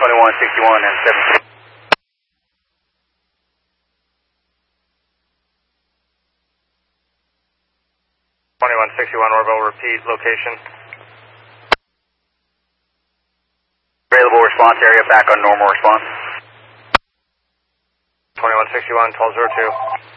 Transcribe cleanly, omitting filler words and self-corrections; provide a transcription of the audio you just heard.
2161 and 7. 2161 Orville, repeat location. Available response area back on normal response. 2161, 1202.